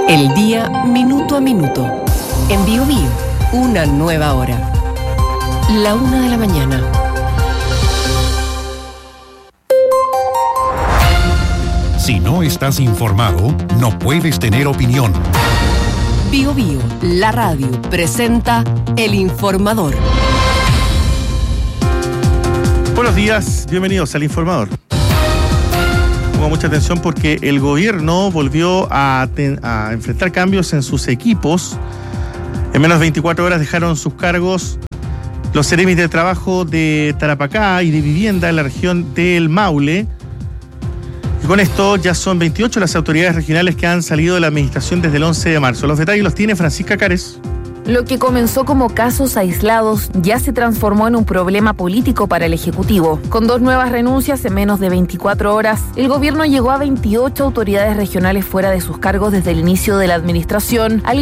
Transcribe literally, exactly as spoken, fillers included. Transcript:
El día minuto a minuto. En Bio Bio, una nueva hora. La una de la mañana. Si no estás informado, no puedes tener opinión. Bio Bio, la radio, presenta El Informador. Buenos días, bienvenidos al Informador. Pongo mucha atención porque el gobierno volvió a, ten, a enfrentar cambios en sus equipos. En menos de veinticuatro horas dejaron sus cargos los seremis de trabajo de Tarapacá y de vivienda en la región del Maule. Y con esto ya son veintiocho las autoridades regionales que han salido de la administración desde el once de marzo. Los detalles los tiene Francisca Cares. Lo que comenzó como casos aislados ya se transformó en un problema político para el Ejecutivo. Con dos nuevas renuncias en menos de veinticuatro horas, el gobierno llegó a veintiocho autoridades regionales fuera de sus cargos desde el inicio de la administración, al